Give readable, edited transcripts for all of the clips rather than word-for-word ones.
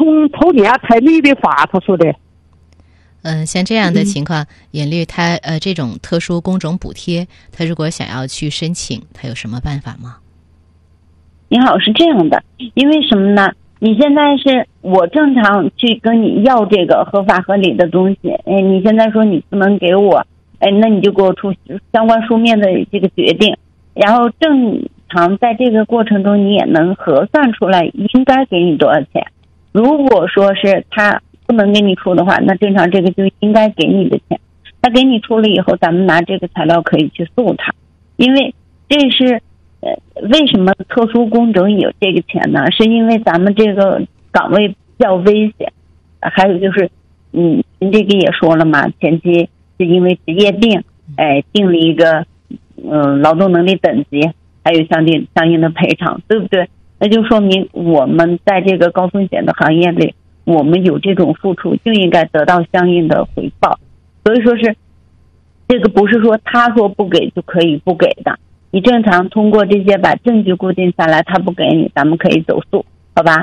从头年才没得发，他说的。 像这样的情况，尹律他这种特殊工种补贴，他如果想要去申请，他有什么办法吗？ 你好，是这样的，因为什么呢？你现在是我正常去跟你要这个合法合理的东西，你现在说你不能给我，那你就给我出相关书面的这个决定，然后正常在这个过程中你也能核算出来应该给你多少钱。如果说是他不能给你出的话，那正常这个就应该给你的钱。他给你出了以后，咱们拿这个材料可以去诉他，因为这是为什么特殊工种有这个钱呢？是因为咱们这个岗位比较危险，还有就是您这个也说了嘛，前期是因为职业病，定了一个劳动能力等级，还有相应的赔偿，对不对？那就说明我们在这个高风险的行业里，我们有这种付出就应该得到相应的回报。所以说是这个不是说他说不给就可以不给的，你正常通过这些把证据固定下来，他不给你，咱们可以走诉，好吧？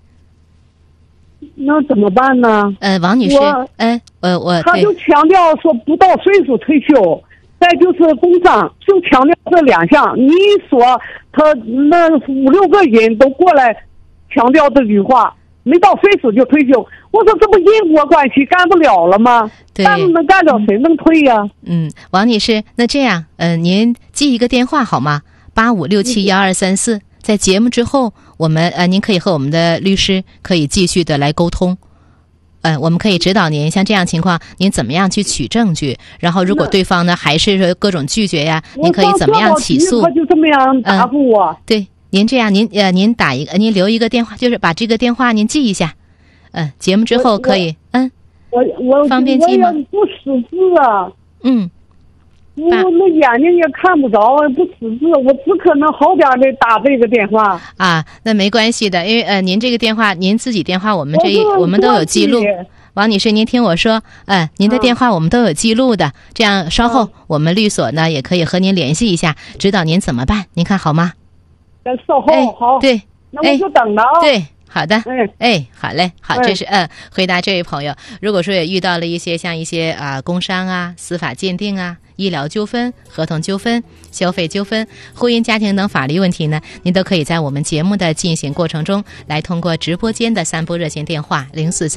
那怎么办呢？ 王女士， 他就强调说不到岁数退休，再就是工伤，就强调这两项。你说他那5、6个人都过来强调这句话，没到岁数就退休，我说这不因果关系干不了了吗？ 对， 干能干了谁能退呀？ 王女士，那这样，您记一个电话好吗？85671234。在节目之后，我们您可以和我们的律师可以继续的来沟通。我们可以指导您，像这样情况，您怎么样去取证据？然后，如果对方呢还是说各种拒绝呀，您可以怎么样起诉？ 他就这么样答复我。 对，您这样，您留一个电话，就是把这个电话您记一下。节目之后可以， 我方便记吗？ 我也不识字啊。我那眼睛也看不着，不识字，我只可能好点的打这个电话啊。那没关系的，因为您这个电话，您自己电话我们都有记录。王女士，您听我说，您的电话我们都有记录的，这样稍后我们律所呢也可以和您联系一下，指导您怎么办，您看好吗？ 稍后好， 对， 那我就等着啊。 对。好的，好嘞，好，这是回答这位朋友。如果说也遇到了一些像一些工伤啊、司法鉴定啊、医疗纠纷、合同纠纷、消费纠纷、婚姻家庭等法律问题呢，您都可以在我们节目的进行过程中来通过直播间的3部热线电话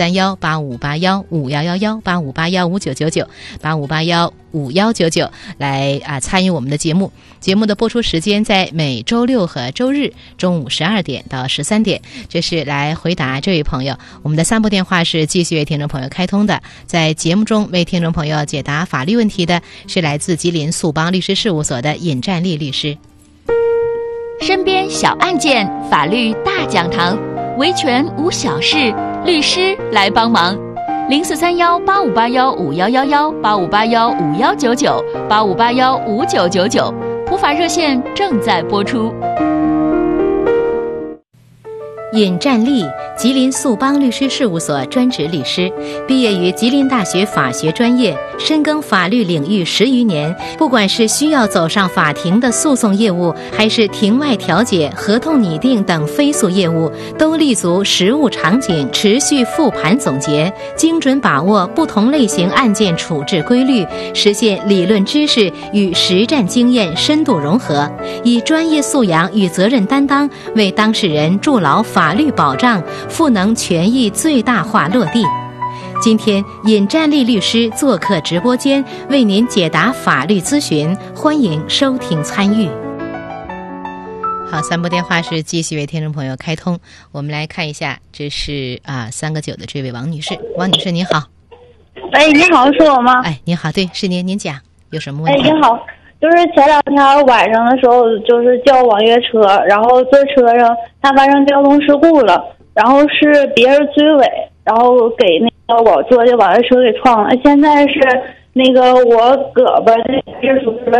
0431858151118581599985815199来参与我们的节目。节目的播出时间在每周6和周日中午12点到13点。这是来回答这位朋友，我们的3部电话是继续为听众朋友开通的。在节目中为听众朋友解答法律问题的是来自吉林速邦律师事务所的尹占丽律师。 身边小案件，法律大讲堂，维权无小事，律师来帮忙。0431858151118581519985815999普法热线正在播出。 尹占丽，吉林速邦律师事务所专职律师，毕业于吉林大学法学专业，深耕法律领域10余年。不管是需要走上法庭的诉讼业务，还是庭外调解、合同拟定等非诉业务，都立足实务场景，持续复盘总结，精准把握不同类型案件处置规律，实现理论知识与实战经验深度融合，以专业素养与责任担当为当事人筑牢法律保障，赋能权益最大化落地。今天尹占丽律师做客直播间，为您解答法律咨询，欢迎收听参与。好，3部电话是继续为听众朋友开通。我们来看一下，这是3个9的这位王女士。王女士您好。 你好，是我吗？ 您好，对，是您讲有什么问题？ 你好，就是前2天晚上的时候，就是叫网约车，然后这车上他发生交通事故了，然后是别人追尾，然后给那个我坐的网约车给撞了。现在是那个我胳膊是属于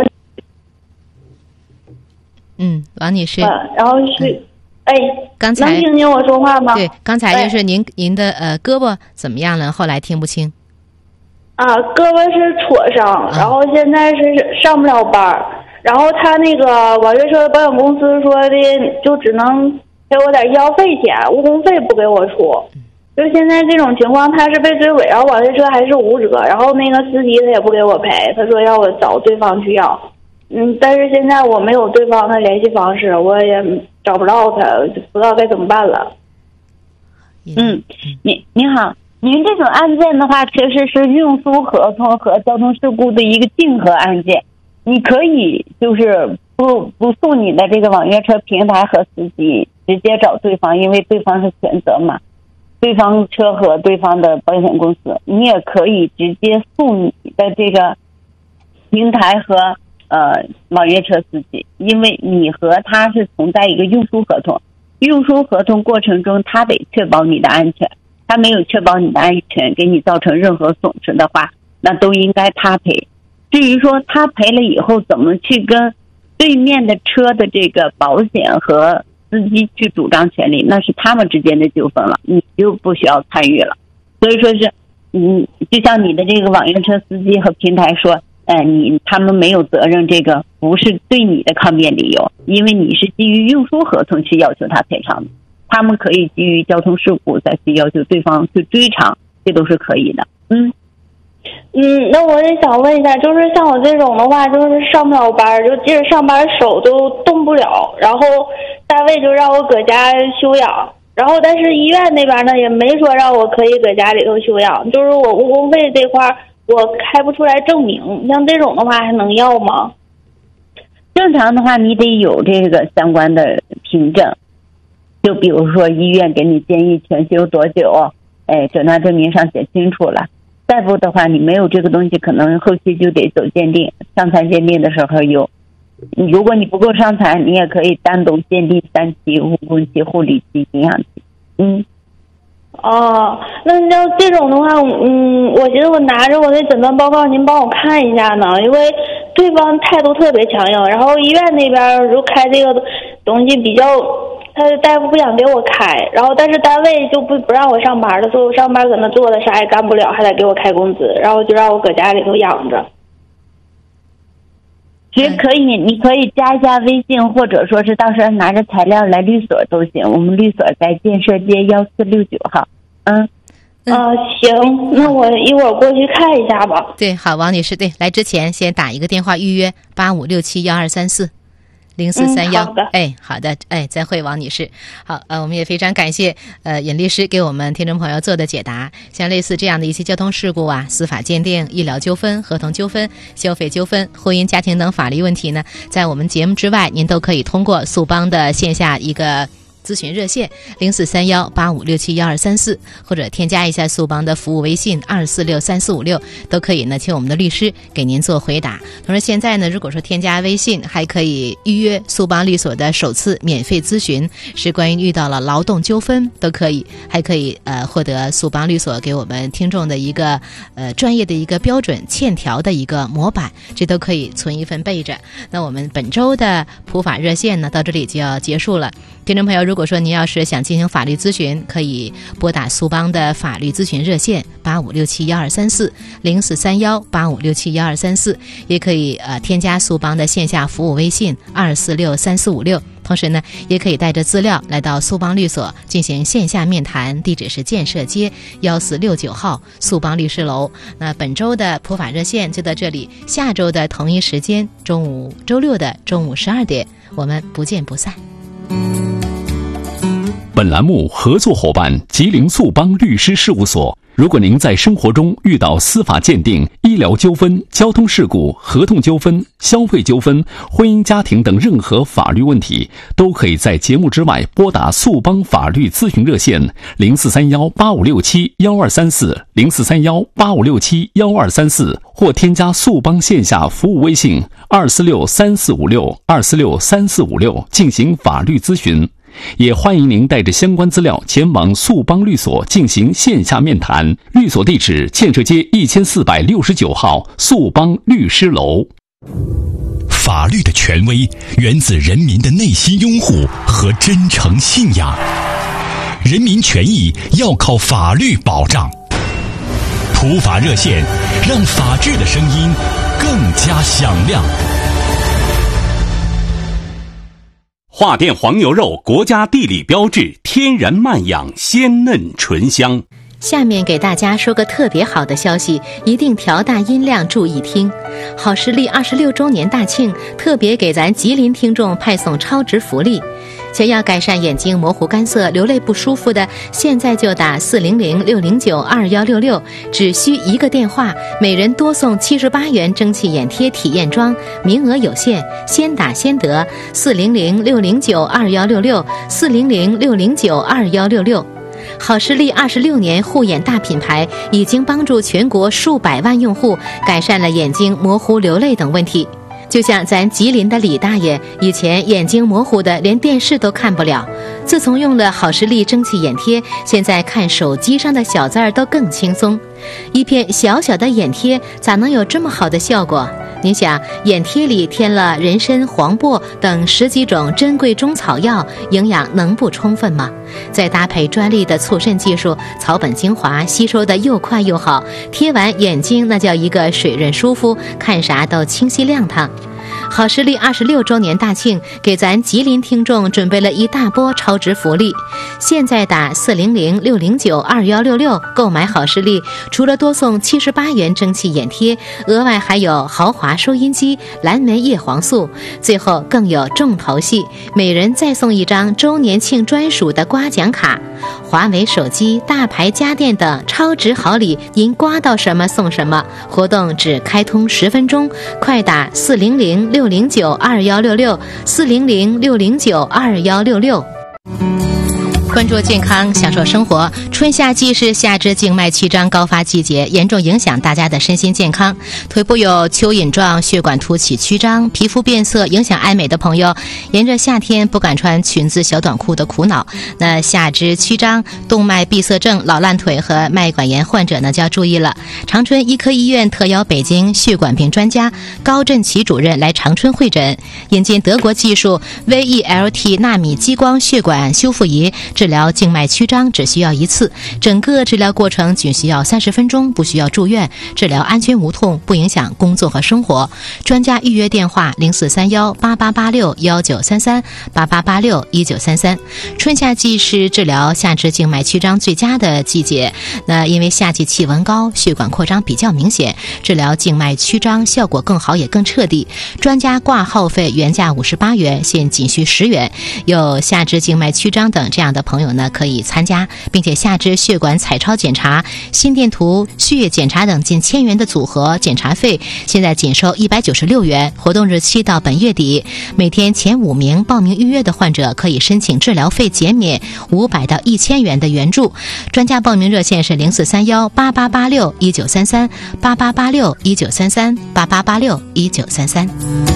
王女士， 然后是刚才能听见我说话吗？ 对，刚才就是您的胳膊怎么样了？后来听不清。 胳膊是挫伤，然后现在是上不了班，然后他那个网约车保险公司说的就只能给我点医药费钱，误工费不给我出， 就是现在这种情况，他是被追尾，然后网约车还是无责，然后那个司机他也不给我赔，他说要我找对方去要。但是现在我没有对方的联系方式，我也找不到他，不知道该怎么办了。 您好，您这种案件的话，其实是运输合同和交通事故的一个竞合案件。你可以就是不诉你的这个网约车平台和司机，直接找对方，因为对方是全责嘛，对方车和对方的保险公司。你也可以直接诉你的这个平台和网约车司机，因为你和他是存在一个运输合同，运输合同过程中他得确保你的安全，他没有确保你的安全，给你造成任何损失的话，那都应该他赔。至于说他赔了以后怎么去跟对面的车的这个保险和司机去主张权利，那是他们之间的纠纷了，你就不需要参与了。所以说是就像你的这个网约车司机和平台说，他们没有责任，这个不是对你的抗辩理由，因为你是基于运输合同去要求他赔偿的，他们可以基于交通事故再去要求对方去追偿，这都是可以的。 那我也想问一下，就是像我这种的话，就是上不了班，就即使上班手都动不了，然后单位就让我搁家休养，然后但是医院那边呢也没说让我可以搁家里头休养，就是我误工费这块我开不出来证明，像这种的话还能要吗？ 正常的话你得有这个相关的凭证，就比如说医院给你建议全休多久，诊断证明上写清楚了。再不的话你没有这个东西，可能后期就得走鉴定，伤残鉴定的时候有，如果你不够伤残，你也可以单独鉴定3期、误工期、护理期、营养期。 那要这种的话，我觉得我拿着我的诊断报告您帮我看一下呢，因为对方态度特别强硬，然后医院那边就开这个东西比较，他的大夫不想给我开，然后但是单位就不让我上班了，说我上班搁那坐的啥也干不了，还得给我开工资，然后就让我搁家里头养着。 其实可以，你可以加一下微信，或者说是到时候拿着材料来律所都行，我们律所在建设街1469号。 行，那我一会儿过去看一下吧。 对，好，王女士，对，来之前先打一个电话预约85671234。0431，好的，再会，王女士。好，我们也非常感谢尹律师给我们听众朋友做的解答。像类似这样的一些交通事故啊、司法鉴定、医疗纠纷、合同纠纷、消费纠纷、婚姻家庭等法律问题呢，在我们节目之外，您都可以通过速邦的线下一个咨询热线043185671234，或者添加一下速邦的服务微信2463456，都可以呢，请我们的律师给您做回答。同时现在呢，如果说添加微信，还可以预约速邦律所的首次免费咨询，是关于遇到了劳动纠纷都可以，还可以获得速邦律所给我们听众的一个专业的一个标准欠条的一个模板，这都可以存一份备着。那我们本周的普法热线呢，到这里就要结束了。听众朋友，如果说您要是想进行法律咨询，可以拨打速邦的法律咨询热线85671234 043185671234，也可以添加速邦的线下服务微信2463456。同时呢，也可以带着资料来到速邦律所进行线下面谈，地址是建设街1469号速邦律师楼。那本周的普法热线就到这里，下周的同一时间，周六的中午12点，我们不见不散。 本栏目合作伙伴吉林速邦律师事务所。如果您在生活中遇到司法鉴定、医疗纠纷、交通事故、合同纠纷、消费纠纷、婚姻家庭等任何法律问题，都可以在节目之外拨打速邦法律咨询热线043185671234 043185671234，或添加速邦线下服务微信2463456 2463456进行法律咨询。也欢迎您带着相关资料前往速邦律所进行线下面谈，律所地址建设街1469号速邦律师楼。 法律的权威源自人民的内心拥护和真诚信仰，人民权益要靠法律保障。普法热线，让法治的声音更加响亮。 华电黄牛肉，国家地理标志，天然慢养，鲜嫩醇香。 下面给大家说个特别好的消息，一定调大音量注意听。好视力26周年大庆，特别给咱吉林听众派送超值福利。想要改善眼睛模糊干涩、流泪不舒服的，现在就打400-609-2166，只需1个电话，每人多送78元蒸汽眼贴体验装，名额有限，先打先得。400-609-2166 400-609-2166。好视力26年护眼大品牌，已经帮助全国数百万用户改善了眼睛模糊、流泪等问题。就像咱吉林的李大爷，以前眼睛模糊的连电视都看不了，自从用了好视力蒸汽眼贴，现在看手机上的小字儿都更轻松。一片小小的眼贴咋能有这么好的效果？您想，眼贴里添了人参、黄柏等10几种珍贵中草药，营养能不充分吗？再搭配专利的促渗技术，草本精华吸收的又快又好，贴完眼睛那叫一个水润舒服，看啥都清晰亮堂。好视力26周年大庆，给咱吉林听众准备了一大波超值福利。现在打400-609-2166购买好视力，除了多送78元蒸汽眼贴，额外还有豪华收音机、蓝莓叶黄素，最后更有重头戏，每人再送一张周年庆专属的刮奖卡。华为手机、大牌家电等超值好礼，您刮到什么送什么。活动只开通10分钟，快打400-609-2166 400-609-2166。关注健康，享受生活。春夏季是下肢静脉曲张高发季节，严重影响大家的身心健康。腿部有蚯蚓状血管凸起曲张、皮肤变色影响爱美的朋友，沿着夏天不敢穿裙子小短裤的苦恼。那下肢曲张、动脉闭塞症、老烂腿和脉管炎患者呢就要注意了。长春医科医院特邀北京血管病专家高振奇主任来长春会诊，引进德国技术 VELT 纳米激光血管修复仪，治疗静脉曲张只需要1次，整个治疗过程仅需要30分钟，不需要住院，治疗安全无痛，不影响工作和生活。专家预约电话043188861933 88861933。春夏季是治疗下肢静脉曲张最佳的季节，那因为夏季气温高，血管扩张比较明显，治疗静脉曲张效果更好也更彻底。专家挂号费原价58元，现仅需10元。有下肢静脉曲张等这样的朋友呢，可以参加，并且下肢血管彩超检查、心电图、血液检查等近1000元的组合检查费，现在仅收196元。活动日期到本月底，每天前5名报名预约的患者可以申请治疗费减免500到1000元的援助。专家报名热线是043188861933 88861933 88861933。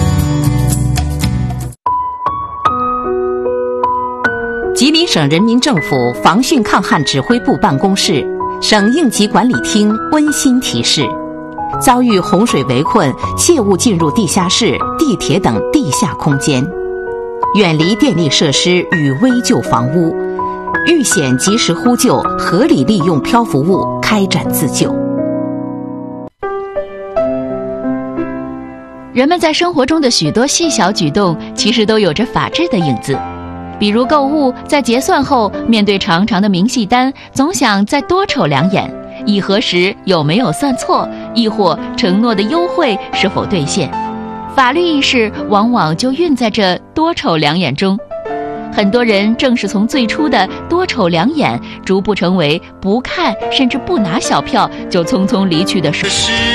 吉林省人民政府防汛抗旱指挥部办公室、省应急管理厅温馨提示：遭遇洪水围困，切勿进入地下室、地铁等地下空间，远离电力设施与危旧房屋，遇险及时呼救，合理利用漂浮物开展自救。 人们在生活中的许多细小举动，其实都有着法治的影子。比如购物，在结算后，面对长长的明细单，总想再多瞅2眼，以核实有没有算错，亦或承诺的优惠是否兑现。法律意识往往就蕴在这多瞅2眼中。很多人正是从最初的多瞅2眼，逐步成为不看甚至不拿小票就匆匆离去的事。